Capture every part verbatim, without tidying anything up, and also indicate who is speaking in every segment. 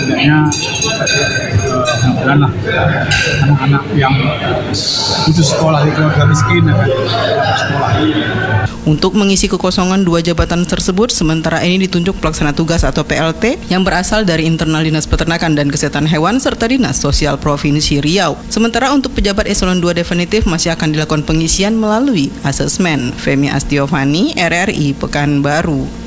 Speaker 1: setidaknya uh, mudah-mudahan lah anak-anak yang putus sekolah di keluarga miskin akan dapat sekolah.
Speaker 2: Untuk mengisi kekosongan dua jabatan tersebut, sementara ini ditunjuk pelaksana tugas atau P L T yang berasal dari internal Dinas Peternakan dan Kesehatan Hewan serta Dinas Sosial Provinsi Riau. Sementara untuk pejabat eselon dua definitif masih akan dilakukan pengisian melalui asesmen. Femi Astiovani, R R I Pekanbaru.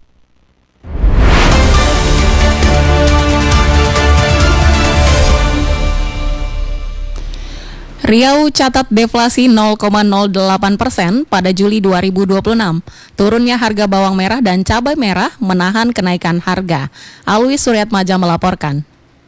Speaker 3: Riau catat deflasi nol koma nol delapan persen pada Juli dua ribu dua puluh enam. Turunnya harga bawang merah dan cabai merah menahan kenaikan harga. Alwi Suryatmaja melaporkan.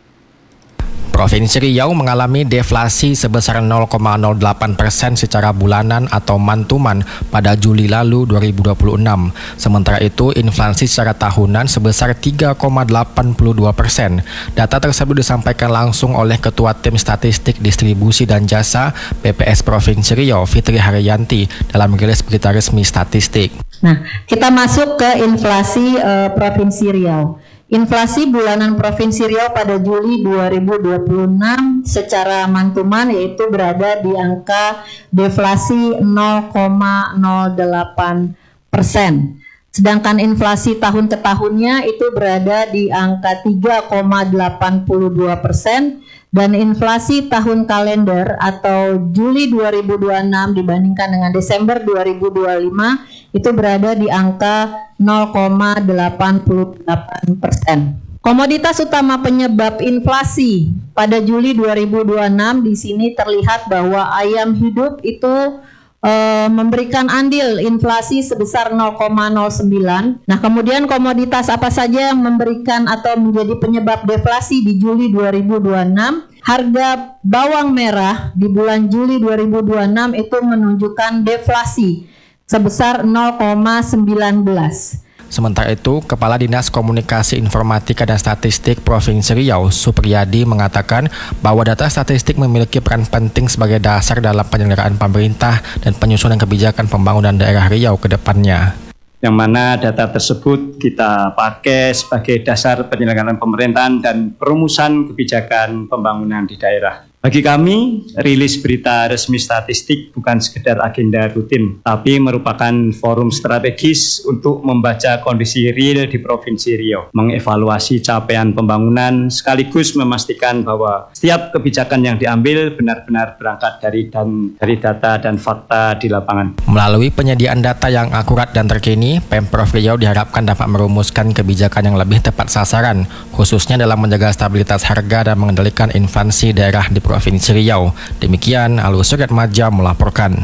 Speaker 4: Provinsi Riau mengalami deflasi sebesar nol koma nol delapan persen secara bulanan atau month-to-month pada Juli lalu dua ribu dua puluh enam. Sementara itu, inflasi secara tahunan sebesar tiga koma delapan dua persen. Data tersebut disampaikan langsung oleh Ketua Tim Statistik Distribusi dan Jasa B P S Provinsi Riau, Fitri Haryanti, dalam rilis berita resmi statistik.
Speaker 5: Nah, kita masuk ke inflasi uh, Provinsi Riau. Inflasi bulanan Provinsi Riau pada Juli dua ribu dua puluh enam secara month-to-month yaitu berada di angka deflasi nol koma nol delapan persen. Sedangkan inflasi tahun ke tahunnya itu berada di angka tiga koma delapan dua persen dan inflasi tahun kalender atau Juli dua ribu dua puluh enam dibandingkan dengan Desember dua ribu dua puluh lima itu berada di angka nol koma delapan delapan persen. Komoditas utama penyebab inflasi pada Juli dua ribu dua puluh enam di sini terlihat bahwa ayam hidup itu e, memberikan andil inflasi sebesar nol koma nol sembilan. Nah, kemudian komoditas apa saja yang memberikan atau menjadi penyebab deflasi di Juli dua ribu dua puluh enam? Harga bawang merah di bulan Juli dua ribu dua puluh enam itu menunjukkan deflasi sebesar nol koma sembilan belas.
Speaker 4: Sementara itu, Kepala Dinas Komunikasi Informatika dan Statistik Provinsi Riau, Supriyadi, mengatakan bahwa data statistik memiliki peran penting sebagai dasar dalam penyelenggaraan pemerintah dan penyusunan kebijakan pembangunan daerah Riau ke depannya.
Speaker 6: Yang mana data tersebut kita pakai sebagai dasar penyelenggaraan pemerintahan dan perumusan kebijakan pembangunan di daerah. Bagi kami, rilis berita resmi statistik bukan sekedar agenda rutin, tapi merupakan forum strategis untuk membaca kondisi real di Provinsi Riau, mengevaluasi capaian pembangunan, sekaligus memastikan bahwa setiap kebijakan yang diambil benar-benar berangkat dari, dan, dari data dan fakta di lapangan.
Speaker 4: Melalui penyediaan data yang akurat dan terkini, Pemprov Riau diharapkan dapat merumuskan kebijakan yang lebih tepat sasaran, khususnya dalam menjaga stabilitas harga dan mengendalikan inflasi daerah di Provinsi Riau. Demikian, Alwi Suryatmaja melaporkan.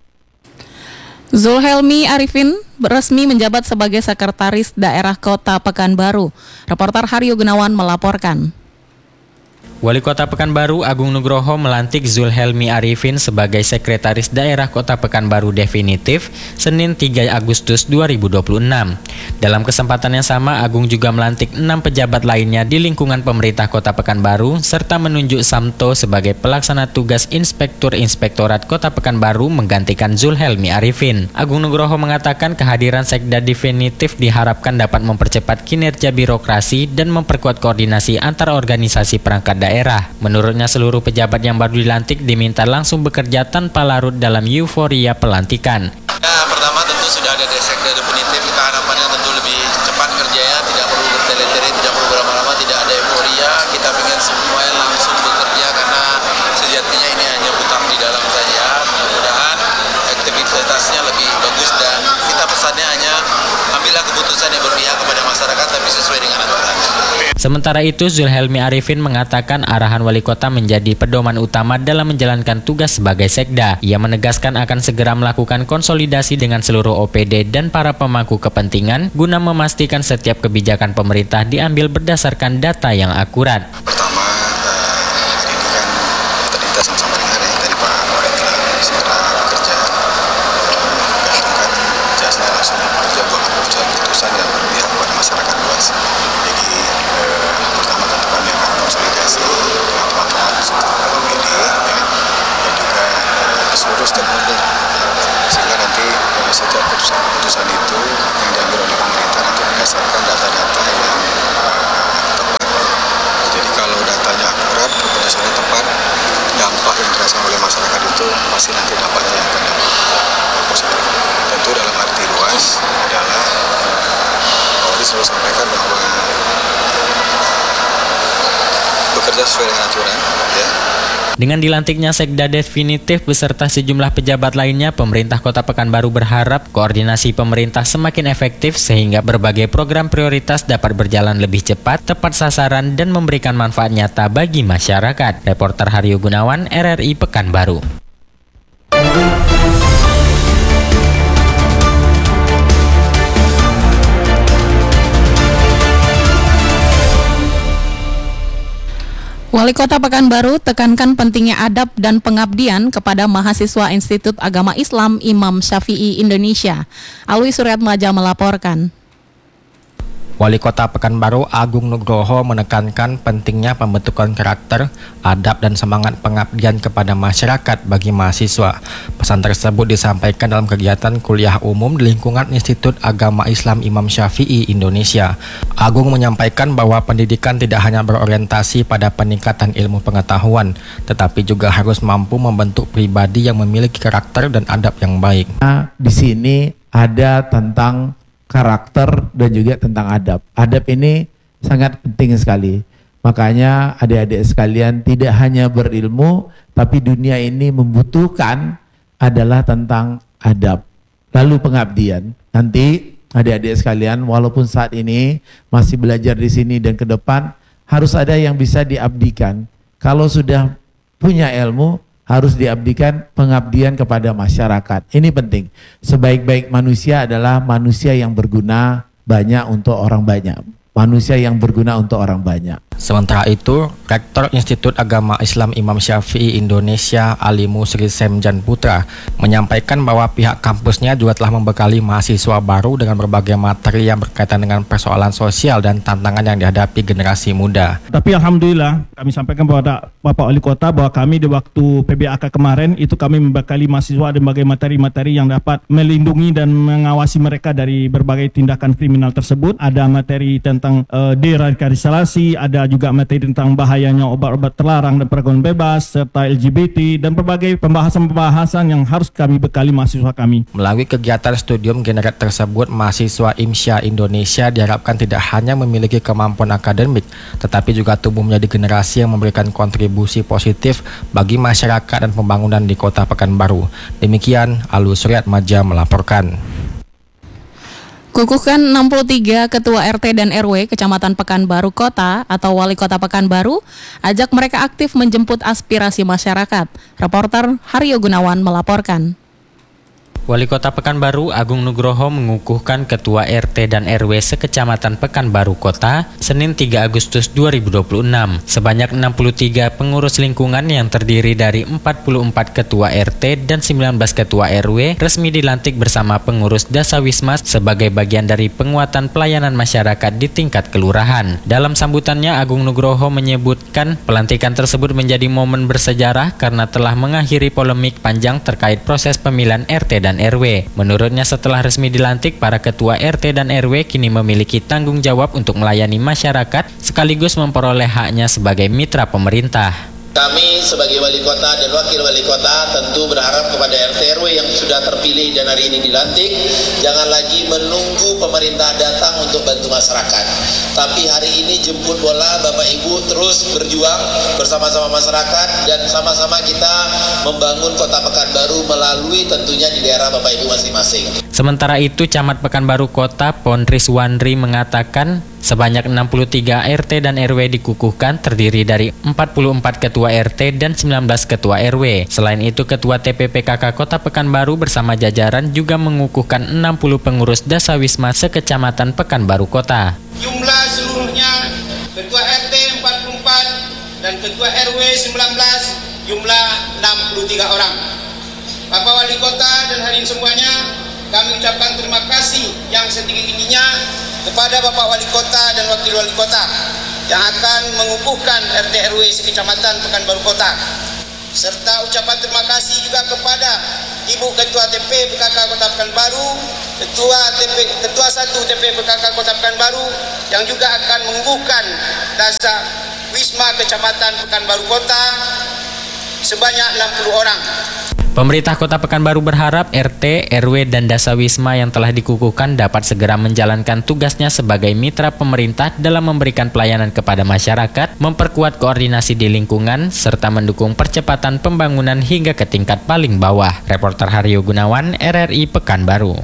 Speaker 3: Zulhelmi Arifin resmi menjabat sebagai Sekretaris Daerah Kota Pekanbaru. Reporter Haryo Gunawan melaporkan.
Speaker 7: Wali Kota Pekanbaru Agung Nugroho melantik Zulhelmi Arifin sebagai Sekretaris Daerah Kota Pekanbaru definitif Senin tiga Agustus dua ribu dua puluh enam. Dalam kesempatan yang sama, Agung juga melantik enam pejabat lainnya di lingkungan pemerintah Kota Pekanbaru serta menunjuk Samto sebagai pelaksana tugas Inspektur Inspektorat Kota Pekanbaru menggantikan Zulhelmi Arifin. Agung Nugroho mengatakan kehadiran Sekda definitif diharapkan dapat mempercepat kinerja birokrasi dan memperkuat koordinasi antar organisasi perangkat daerah. daerah. Menurutnya, seluruh pejabat yang baru dilantik diminta langsung bekerja tanpa larut dalam euforia pelantikan.
Speaker 8: Ya, pertama tentu sudah ada Sekda definitif, kita harapannya tentu lebih cepat kerjanya, tidak perlu bertele-tele, tidak perlu berlama-lama, tidak ada euforia. Kita ingin semuanya langsung bekerja karena sejatinya ini hanya butang di dalam saja. Mudah-mudahan aktivitasnya lebih bagus dan kita pesannya hanya ambillah keputusan yang berpihak kepada masyarakat tapi sesuai dengan aturan.
Speaker 7: Sementara itu, Zulhelmi Arifin mengatakan arahan wali kota menjadi pedoman utama dalam menjalankan tugas sebagai Sekda. Ia menegaskan akan segera melakukan konsolidasi dengan seluruh O P D dan para pemangku kepentingan guna memastikan setiap kebijakan pemerintah diambil berdasarkan data yang akurat.
Speaker 9: Pertama, uh, ini kan tadi kita sama-sama dengar ya, tadi Pak Wali bilang segera bekerja, gantungkan jasa langsung bekerja, bukan bekerja keputusan yang berpihak kepada masyarakat luas. Jadi pertama tentu kami akan konsolidasi dengan teman-teman seluruh O P D ya, dan juga uh, seluruh stakeholder sehingga nanti uh, setiap keputusan-keputusan itu yang diambil oleh pemerintah nanti berdasarkan data-data yang uh, tepat itu pasti nanti dampaknya yang akan dapat yang positif. Tentu dalam arti luas adalah uh, Wali selalu sampaikan bahwa bekerja sesuai dengan aturan, ya.
Speaker 7: Dengan dilantiknya sekda definitif beserta sejumlah pejabat lainnya, pemerintah Kota Pekanbaru berharap koordinasi pemerintah semakin efektif sehingga berbagai program prioritas dapat berjalan lebih cepat, tepat sasaran, dan memberikan manfaat nyata bagi masyarakat. Reporter Haryo Gunawan, R R I Pekanbaru.
Speaker 3: Wali Kota Pekanbaru tekankan pentingnya adab dan pengabdian kepada mahasiswa Institut Agama Islam Imam Syafi'i Indonesia. Alwi Suryatmaja melaporkan.
Speaker 4: Wali Kota Pekanbaru Agung Nugroho menekankan pentingnya pembentukan karakter, adab dan semangat pengabdian kepada masyarakat bagi mahasiswa. Pesan tersebut disampaikan dalam kegiatan kuliah umum di lingkungan Institut Agama Islam Imam Syafi'i Indonesia. Agung menyampaikan bahwa pendidikan tidak hanya berorientasi pada peningkatan ilmu pengetahuan, tetapi juga harus mampu membentuk pribadi yang memiliki karakter dan adab yang baik.
Speaker 10: Nah, di sini ada tentang karakter dan juga tentang adab. Adab ini sangat penting sekali. Makanya adik-adik sekalian tidak hanya berilmu, tapi dunia ini membutuhkan adalah tentang adab. Lalu pengabdian. Nanti adik-adik sekalian walaupun saat ini masih belajar di sini dan ke depan harus ada yang bisa diabdikan. Kalau sudah punya ilmu harus diabdikan pengabdian kepada masyarakat. Ini penting. Sebaik-baik manusia adalah manusia yang berguna banyak untuk orang banyak. Manusia yang berguna untuk orang banyak.
Speaker 4: Sementara itu, Rektor Institut Agama Islam Imam Syafi'i Indonesia Ali Musri Semjan Putra menyampaikan bahwa pihak kampusnya juga telah membekali mahasiswa baru dengan berbagai materi yang berkaitan dengan persoalan sosial dan tantangan yang dihadapi generasi muda.
Speaker 1: Tapi alhamdulillah kami sampaikan kepada Bapak Wali Kota bahwa kami di waktu P B A K kemarin itu kami membekali mahasiswa dengan berbagai materi-materi yang dapat melindungi dan mengawasi mereka dari berbagai tindakan kriminal tersebut. Ada materi tentang uh, deradikalisasi, ada juga materi tentang bahayanya obat-obat terlarang dan pergaulan bebas, serta L G B T, dan berbagai pembahasan-pembahasan yang harus kami bekali mahasiswa kami.
Speaker 4: Melalui kegiatan studium generat tersebut, mahasiswa IMSYA Indonesia diharapkan tidak hanya memiliki kemampuan akademik, tetapi juga tumbuh menjadi generasi yang memberikan kontribusi positif bagi masyarakat dan pembangunan di Kota Pekanbaru. Demikian, Alwi Suryatmaja melaporkan.
Speaker 3: Kukuhkan enam puluh tiga Ketua R T dan R W Kecamatan Pekanbaru Kota atau Wali Kota Pekanbaru ajak mereka aktif menjemput aspirasi masyarakat. Reporter Haryo Gunawan melaporkan.
Speaker 7: Wali Kota Pekanbaru Agung Nugroho mengukuhkan Ketua R T dan R W sekecamatan Pekanbaru Kota Senin tiga Agustus dua ribu dua puluh enam. Sebanyak enam puluh tiga pengurus lingkungan yang terdiri dari empat puluh empat Ketua R T dan sembilan belas Ketua R W resmi dilantik bersama pengurus Dasawisma sebagai bagian dari penguatan pelayanan masyarakat di tingkat kelurahan. Dalam sambutannya, Agung Nugroho menyebutkan pelantikan tersebut menjadi momen bersejarah karena telah mengakhiri polemik panjang terkait proses pemilihan R T dan R W. Menurutnya, setelah resmi dilantik, para ketua R T dan R W kini memiliki tanggung jawab untuk melayani masyarakat sekaligus memperoleh haknya sebagai mitra pemerintah.
Speaker 8: Kami sebagai wali kota dan wakil wali kota tentu berharap kepada R T R W yang sudah terpilih dan hari ini dilantik, jangan lagi menunggu pemerintah datang untuk bantu masyarakat. Tapi hari ini jemput bola, Bapak Ibu terus berjuang bersama-sama masyarakat dan sama-sama kita membangun Kota Pekanbaru melalui tentunya di daerah Bapak Ibu masing-masing.
Speaker 7: Sementara itu, Camat Pekanbaru Kota Pondris Wandri mengatakan sebanyak enam puluh tiga R T dan R W dikukuhkan terdiri dari empat puluh empat Ketua R T dan sembilan belas Ketua R W. Selain itu, Ketua T P P K K Kota Pekanbaru bersama jajaran juga mengukuhkan enam puluh pengurus Dasawisma sekecamatan Pekanbaru Kota.
Speaker 11: Jumlah seluruhnya Ketua R T empat puluh empat dan Ketua R W sembilan belas, jumlah enam puluh tiga orang. Bapak Wali Kota dan hadirin semuanya, kami ucapkan terima kasih yang setinggi-tingginya kepada Bapak Wali Kota dan Wakil Wali Kota yang akan mengukuhkan R T R W sekecamatan Pekanbaru Kota, serta ucapan terima kasih juga kepada Ibu Ketua T P P K K Kota Pekanbaru, Ketua T P Ketua satu T P P K K Kota Pekanbaru yang juga akan mengukuhkan Dasawisma Kecamatan Pekanbaru Kota sebanyak enam puluh orang.
Speaker 7: Pemerintah Kota Pekanbaru berharap R T, R W, dan Dasawisma yang telah dikukuhkan dapat segera menjalankan tugasnya sebagai mitra pemerintah dalam memberikan pelayanan kepada masyarakat, memperkuat koordinasi di lingkungan, serta mendukung percepatan pembangunan hingga ke tingkat paling bawah. Reporter Haryo Gunawan, R R I Pekanbaru.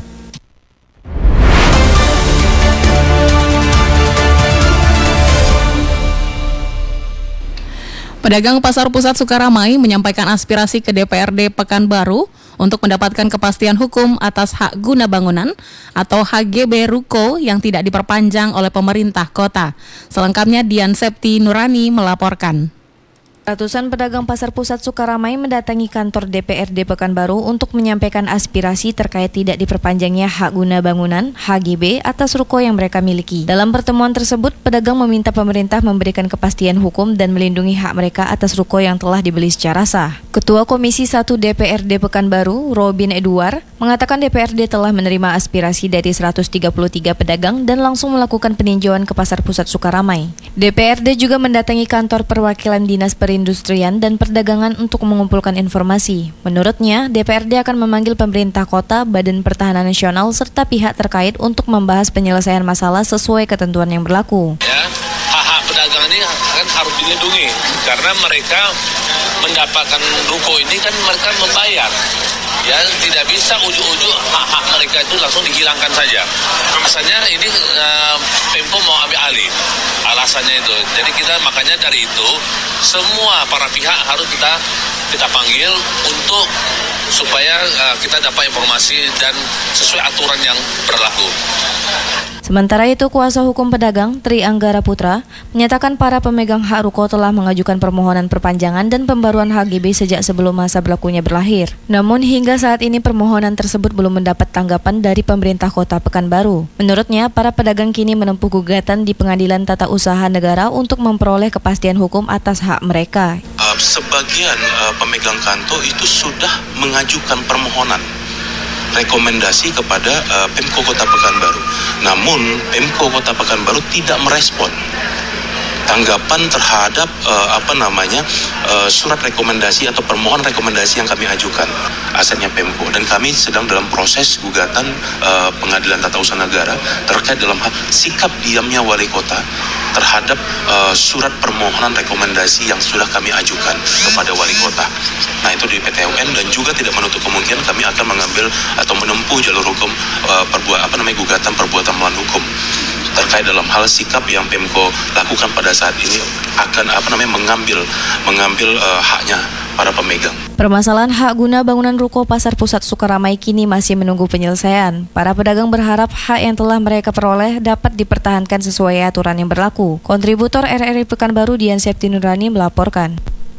Speaker 3: Pedagang Pasar Pusat Sukaramai menyampaikan aspirasi ke D P R D Pekanbaru untuk mendapatkan kepastian hukum atas hak guna bangunan atau H G B ruko yang tidak diperpanjang oleh pemerintah kota. Selengkapnya Dian Septi Nurani melaporkan.
Speaker 12: Ratusan pedagang Pasar Pusat Sukaramai mendatangi kantor D P R D Pekanbaru untuk menyampaikan aspirasi terkait tidak diperpanjangnya hak guna bangunan H G B atas ruko yang mereka miliki. Dalam pertemuan tersebut, pedagang meminta pemerintah memberikan kepastian hukum dan melindungi hak mereka atas ruko yang telah dibeli secara sah. Ketua Komisi satu D P R D Pekanbaru, Robin Edward, mengatakan D P R D telah menerima aspirasi dari seratus tiga puluh tiga pedagang dan langsung melakukan peninjauan ke Pasar Pusat Sukaramai. D P R D juga mendatangi kantor perwakilan Dinas Perindustrian dan Perdagangan untuk mengumpulkan informasi. Menurutnya, D P R D akan memanggil pemerintah kota, Badan Pertahanan Nasional, serta pihak terkait untuk membahas penyelesaian masalah sesuai ketentuan yang berlaku.
Speaker 13: Ya, hak-hak pedagang ini kan harus dilindungi karena mereka mendapatkan ruko ini kan mereka membayar. Ya, tidak bisa ujuk-ujuk hak-hak mereka itu langsung dihilangkan saja. Misalnya ini uh, Pemko mau ambil alih, alasannya itu. Jadi kita makanya dari itu semua para pihak harus kita kita panggil untuk supaya uh, kita dapat informasi dan sesuai aturan yang berlaku.
Speaker 12: Sementara itu, kuasa hukum pedagang Tri Anggara Putra menyatakan para pemegang hak ruko telah mengajukan permohonan perpanjangan dan pembaruan H G B sejak sebelum masa berlakunya berakhir. Namun hingga saat ini permohonan tersebut belum mendapat tanggapan dari pemerintah Kota Pekanbaru. Menurutnya, para pedagang kini menempuh gugatan di Pengadilan Tata Usaha Negara untuk memperoleh kepastian hukum atas hak mereka.
Speaker 14: Uh, sebagian uh, pemegang kantor itu sudah mengajukan permohonan rekomendasi kepada uh, Pemko Kota Pekanbaru. Namun Pemko Kota Pekanbaru tidak merespon tanggapan terhadap uh, apa namanya uh, surat rekomendasi atau permohonan rekomendasi yang kami ajukan asalnya Pemko, dan kami sedang dalam proses gugatan uh, Pengadilan Tata Usaha Negara terkait dalam hal sikap diamnya wali kota terhadap uh, surat permohonan rekomendasi yang sudah kami ajukan kepada wali kota. Nah, itu di P T U N, dan juga tidak menutup kemungkinan kami akan mengambil atau menempuh jalur hukum uh, perbuat apa namanya gugatan perbuatan melawan hukum terkait dalam hal sikap yang Pemko lakukan pada saat ini akan apa namanya mengambil mengambil uh, haknya para pemegang.
Speaker 12: Permasalahan hak guna bangunan ruko Pasar Pusat Sukaramai kini masih menunggu penyelesaian. Para pedagang berharap hak yang telah mereka peroleh dapat dipertahankan sesuai aturan yang berlaku. Kontributor R R I Pekanbaru Dian Septi Nurani melaporkan.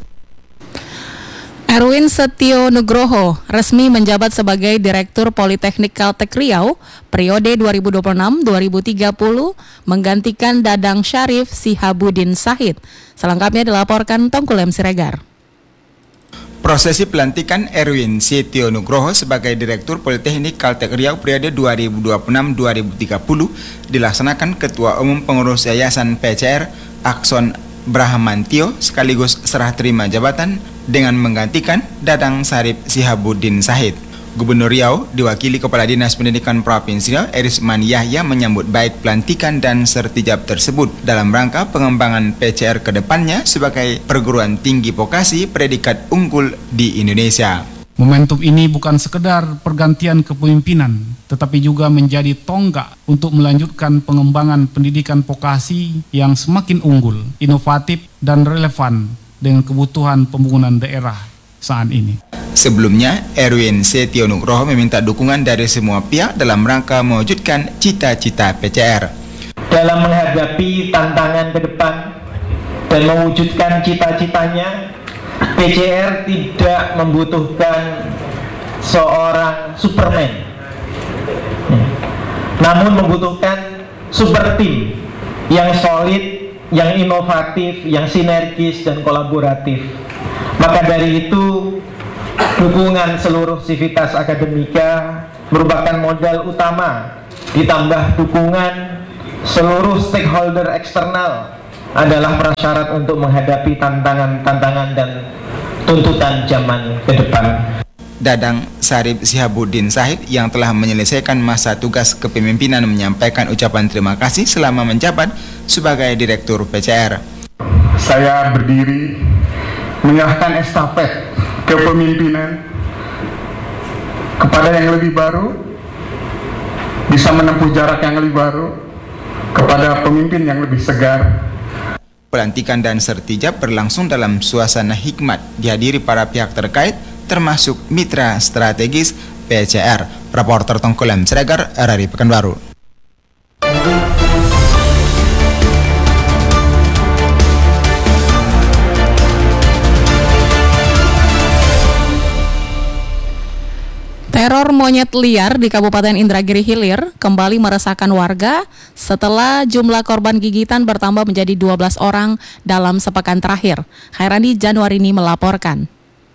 Speaker 3: Erwin Setio Nugroho resmi menjabat sebagai Direktur Politeknik Kaltek Riau periode dua ribu dua puluh enam sampai dua ribu tiga puluh menggantikan Dadang Syarif Sihabudin Sahid. Selengkapnya dilaporkan Tongkulem Siregar.
Speaker 15: Prosesi pelantikan Erwin Setio Nugroho sebagai Direktur Politeknik Kaltek Riau periode dua ribu dua puluh enam sampai dua ribu tiga puluh dilaksanakan Ketua Umum Pengurus Yayasan P C R Akson Brahamantio sekaligus serah terima jabatan dengan menggantikan Dadang Syarif Sihabudin Sahid. Gubernur Riau diwakili Kepala Dinas Pendidikan Provinsi Riau Erisman Yahya menyambut baik pelantikan dan sertijab tersebut dalam rangka pengembangan P C R ke depannya sebagai perguruan tinggi vokasi predikat unggul di Indonesia.
Speaker 16: Momentum ini bukan sekedar pergantian kepemimpinan, tetapi juga menjadi tonggak untuk melanjutkan pengembangan pendidikan vokasi yang semakin unggul, inovatif, dan relevan dengan kebutuhan pembangunan daerah saat ini.
Speaker 15: Sebelumnya, Erwin Setio Nugroho meminta dukungan dari semua pihak dalam rangka mewujudkan cita-cita P C R.
Speaker 17: Dalam menghadapi tantangan ke depan dan mewujudkan cita-citanya, P C R tidak membutuhkan seorang Superman, namun membutuhkan super team yang solid, yang inovatif, yang sinergis dan kolaboratif. Maka dari itu, dukungan seluruh sivitas akademika merupakan modal utama, ditambah dukungan seluruh stakeholder eksternal adalah prasyarat untuk menghadapi tantangan-tantangan dan tuntutan zaman ke depan.
Speaker 15: Dadang Sarip Sihabuddin Sahid yang telah menyelesaikan masa tugas kepemimpinan menyampaikan ucapan terima kasih selama menjabat sebagai Direktur P C R.
Speaker 18: Saya berdiri menyerahkan estafet kepemimpinan kepada yang lebih baru, bisa menempuh jarak yang lebih baru, kepada pemimpin yang lebih segar.
Speaker 15: Pelantikan dan sertijab berlangsung dalam suasana hikmat, dihadiri para pihak terkait termasuk mitra strategis P C R. Reporter Tongkolam Siregar, R R I Pekanbaru.
Speaker 3: Teror monyet liar di Kabupaten Indragiri Hilir kembali meresahkan warga setelah jumlah korban gigitan bertambah menjadi dua belas orang dalam sepekan terakhir. Khairandi Januarini melaporkan.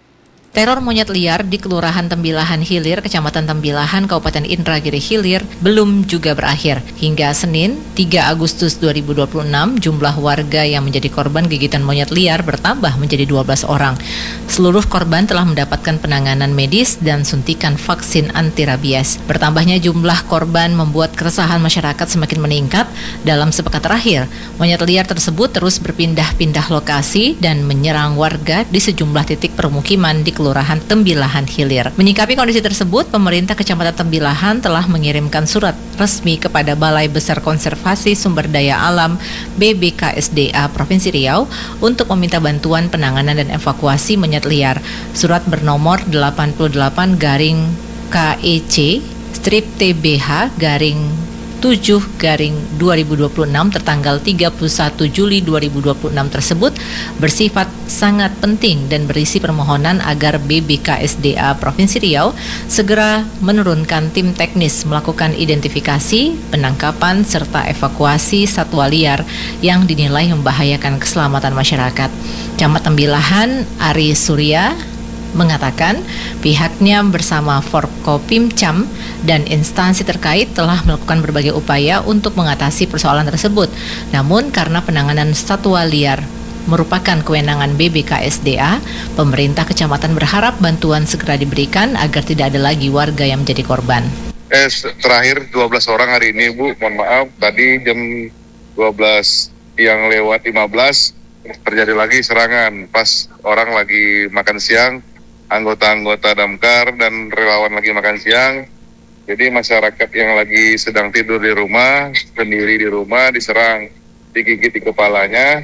Speaker 19: Teror monyet liar di Kelurahan Tembilahan Hilir, Kecamatan Tembilahan, Kabupaten Indragiri Hilir belum juga berakhir. Hingga Senin, tiga Agustus dua ribu dua puluh enam, jumlah warga yang menjadi korban gigitan monyet liar bertambah menjadi dua belas orang. Seluruh korban telah mendapatkan penanganan medis dan suntikan vaksin anti rabies. Bertambahnya jumlah korban membuat keresahan masyarakat semakin meningkat. Dalam sepekan terakhir, monyet liar tersebut terus berpindah-pindah lokasi dan menyerang warga di sejumlah titik permukiman di Kelurahan Tembilahan Hilir. Menyikapi kondisi tersebut, pemerintah Kecamatan Tembilahan telah mengirimkan surat resmi kepada Balai Besar Konservasi Sumber Daya Alam B B K S D A Provinsi Riau untuk meminta bantuan penanganan dan evakuasi monyet liar. Surat bernomor delapan puluh delapan garing K E C strip T B H garing tujuh garing dua ribu dua puluh enam tertanggal tiga puluh satu Juli dua ribu dua puluh enam tersebut bersifat sangat penting dan berisi permohonan agar B B K S D A Provinsi Riau segera menurunkan tim teknis melakukan identifikasi, penangkapan, serta evakuasi satwa liar yang dinilai membahayakan keselamatan masyarakat. Camat Tembilahan Ari Surya mengatakan pihaknya bersama Forkopimcam dan instansi terkait telah melakukan berbagai upaya untuk mengatasi persoalan tersebut. Namun karena penanganan satwa liar merupakan kewenangan B B K S D A, pemerintah kecamatan berharap bantuan segera diberikan agar tidak ada lagi warga yang menjadi korban.
Speaker 20: Eh, terakhir dua belas orang hari ini, Bu. Mohon maaf, tadi jam dua belas yang lewat lima belas terjadi lagi serangan pas orang lagi makan siang. Anggota-anggota damkar dan relawan lagi makan siang. Jadi masyarakat yang lagi sedang tidur di rumah, sendiri di rumah, diserang, digigit di kepalanya.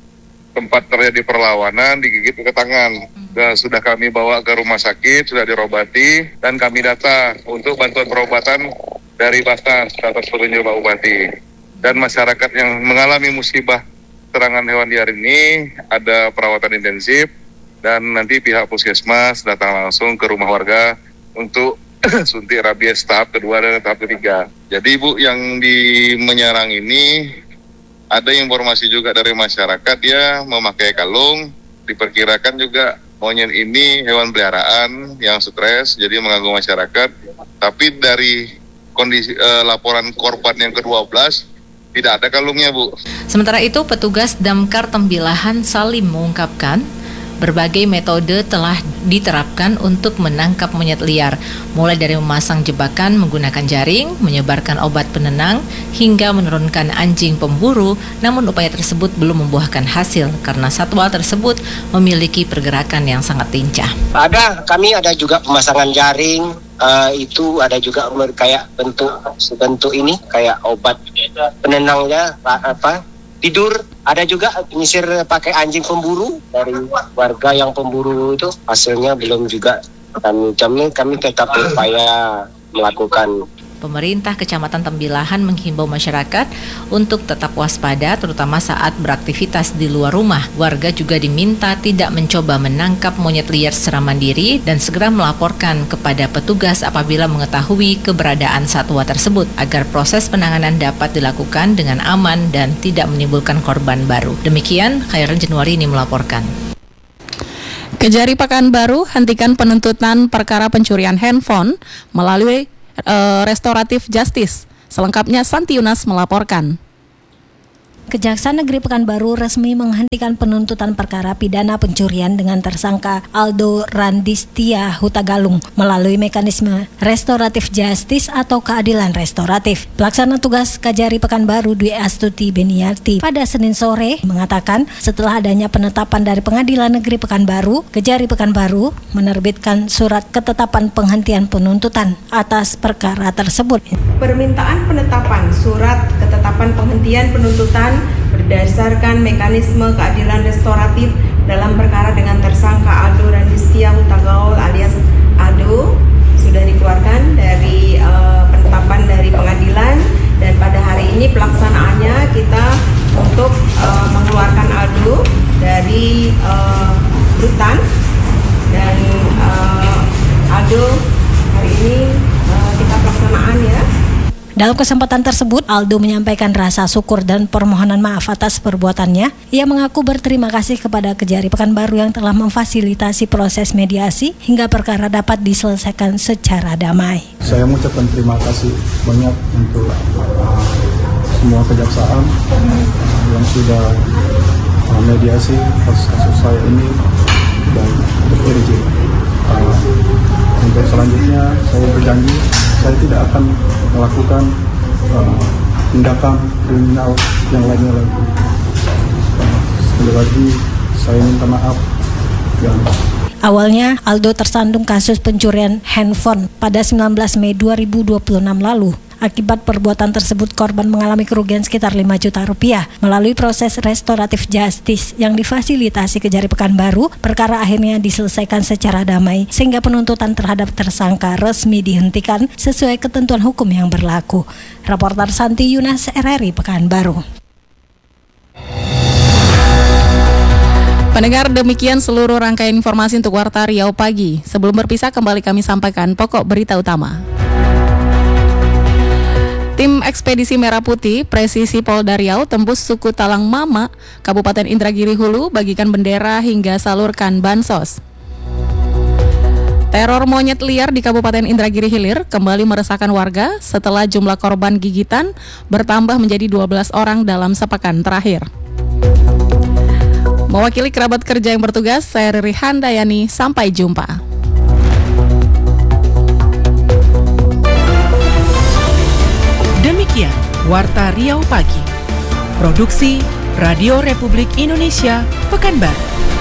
Speaker 20: Tempat terjadi perlawanan, digigit ke tangan. Dan sudah kami bawa ke rumah sakit, sudah dirobati, dan kami data untuk bantuan perobatan dari Basnas atas petunjuk Pak Bupati. Dan masyarakat yang mengalami musibah serangan hewan liar ini ada perawatan intensif, dan nanti pihak puskesmas datang langsung ke rumah warga untuk suntik rabies tahap kedua dan tahap ketiga. Jadi Bu, yang di menyerang ini ada informasi juga dari masyarakat, dia memakai kalung, diperkirakan juga monyet ini hewan peliharaan yang stres, jadi mengganggu masyarakat. Tapi dari kondisi eh, laporan korban yang ke dua belas tidak ada kalungnya, Bu.
Speaker 19: Sementara itu, petugas Damkar Tembilahan Salim mengungkapkan berbagai metode telah diterapkan untuk menangkap monyet liar, mulai dari memasang jebakan menggunakan jaring, menyebarkan obat penenang, hingga menurunkan anjing pemburu. Namun upaya tersebut belum membuahkan hasil karena satwa tersebut memiliki pergerakan yang sangat lincah.
Speaker 21: Ada, kami ada juga pemasangan jaring, uh, itu ada juga kayak bentuk bentuk ini kayak obat penenangnya apa tidur. Ada juga penyisir pakai anjing pemburu dari warga yang pemburu itu, hasilnya belum juga kami jamin. Kami tetap berupaya melakukan.
Speaker 19: Pemerintah Kecamatan Tembilahan menghimbau masyarakat untuk tetap waspada terutama saat beraktivitas di luar rumah. Warga juga diminta tidak mencoba menangkap monyet liar secara mandiri dan segera melaporkan kepada petugas apabila mengetahui keberadaan satwa tersebut agar proses penanganan dapat dilakukan dengan aman dan tidak menimbulkan korban baru. Demikian, Khairan Januari ini melaporkan.
Speaker 3: Kejari Pekanbaru hentikan penuntutan perkara pencurian handphone melalui Uh, restoratif justice. Selengkapnya Santi Yunas melaporkan.
Speaker 2: Kejaksaan Negeri Pekanbaru resmi menghentikan penuntutan perkara pidana pencurian dengan tersangka Aldo Randistia Hutagalung melalui mekanisme restoratif justice atau keadilan restoratif. Pelaksana tugas Kajari Pekanbaru Dwi Astuti Beniarti pada Senin sore mengatakan setelah adanya penetapan dari Pengadilan Negeri Pekanbaru, Kejari Pekanbaru menerbitkan surat ketetapan penghentian penuntutan atas perkara tersebut.
Speaker 22: Permintaan penetapan surat ketetapan penghentian penuntutan berdasarkan mekanisme keadilan restoratif dalam perkara dengan tersangka Aldo Randistia Hutagaul alias Aldo sudah dikeluarkan dari uh, penetapan dari pengadilan, dan pada hari ini pelaksanaannya kita untuk uh, mengeluarkan Aldo dari uh, rutan, dan uh, Aldo hari ini uh, kita pelaksanaan ya.
Speaker 2: Dalam kesempatan tersebut, Aldo menyampaikan rasa syukur dan permohonan maaf atas perbuatannya. Ia mengaku berterima kasih kepada Kejari Pekanbaru yang telah memfasilitasi proses mediasi hingga perkara dapat diselesaikan secara damai.
Speaker 18: Saya mengucapkan terima kasih banyak untuk uh, semua kejaksaan uh, yang sudah uh, mediasi kasus-kasus saya ini dan berjanji. Uh, untuk selanjutnya saya berjanji saya tidak akan melakukan uh, tindakan kriminal yang lainnya lagi. Uh, sekali lagi saya minta maaf. Dan
Speaker 2: awalnya Aldo tersandung kasus pencurian handphone pada sembilan belas Mei dua ribu dua puluh enam lalu. Akibat perbuatan tersebut, korban mengalami kerugian sekitar lima juta rupiah. Melalui proses restoratif justice yang difasilitasi Kejari Pekanbaru, perkara akhirnya diselesaikan secara damai sehingga penuntutan terhadap tersangka resmi dihentikan sesuai ketentuan hukum yang berlaku. Reporter Santi Yunas, R R I Pekanbaru.
Speaker 3: Pendengar, demikian seluruh rangkaian informasi untuk Warta Riau Pagi. Sebelum berpisah, kembali kami sampaikan pokok berita utama. Tim Ekspedisi Merah Putih Presisi Polda Riau tembus suku Talang Mama, Kabupaten Indragiri Hulu, bagikan bendera hingga salurkan bansos. Teror monyet liar di Kabupaten Indragiri Hilir kembali meresahkan warga setelah jumlah korban gigitan bertambah menjadi dua belas orang dalam sepekan terakhir. Mewakili kerabat kerja yang bertugas, saya Riri Handayani, sampai jumpa.
Speaker 23: Demikian Warta Riau Pagi. Produksi Radio Republik Indonesia Pekanbaru.